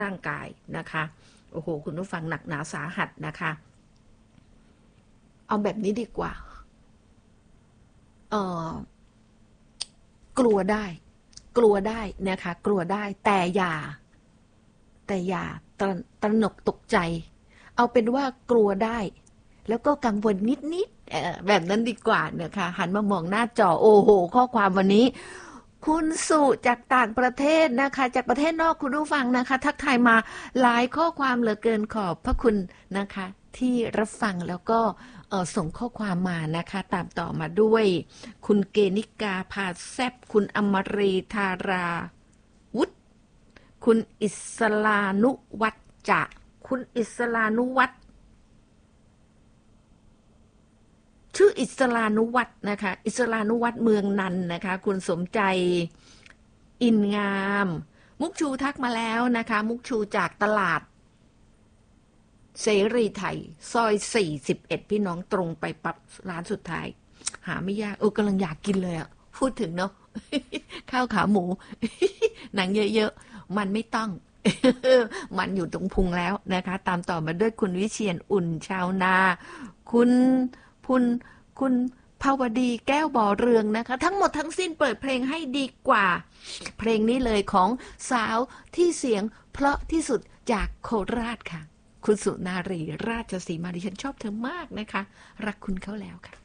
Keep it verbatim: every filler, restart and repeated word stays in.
ร่างกายนะคะโอ้โหคุณผู้ฟังหนักหนาสาหัสนะคะเอาแบบนี้ดีกว่าเออกลัวได้กลัวได้นะคะกลัวได้แต่อย่าแต่อย่าตระตระหนกตกใจเอาเป็นว่ากลัวได้แล้วก็กังวลนิดๆแบบนั้นดีกว่านะคะหันมามองหน้าจอโอ้โหข้อความวันนี้คุณสุจากต่างประเทศนะคะจากประเทศนอกคุณผู้ฟังนะคะทักทายมาหลายข้อความเหลือเกินขอบพระคุณนะคะที่รับฟังแล้วก็ส่งข้อความมานะคะตามต่อมาด้วยคุณเกณิกาพาแซบคุณอมรีธาราวุฒิคุณอิสลานุวัฒน์จะคุณอิสลานุวัฒน์ชื่ออิสลานุวัฒน์นะคะอิสลานุวัฒน์เมืองนันนะคะคุณสมใจอินงามมุกชูทักมาแล้วนะคะมุกชูจากตลาดเสรีไทยซอยสี่สิบเอ็ดพี่น้องตรงไปปั๊บร้านสุดท้ายหาไม่ยากเออกำลังอยากกินเลยอ่ะพูดถึงเนาะ ข้าวขาหมู หนังเยอะๆมันไม่ต้อง มันอยู่ตรงพุงแล้วนะคะตามต่อมาด้วยคุณวิเชียรอุ่นชาวนาคุณคุณคุณภาวดีแก้วบ่อเรืองนะคะทั้งหมดทั้งสิ้นเปิดเพลงให้ดีกว่าเพลงนี้เลยของสาวที่เสียงเพราะที่สุดจากโคราชค่ะคุณสุนารีราชสีมาดิฉันชอบเธอมากนะคะรักคุณเขาแล้วค่ะ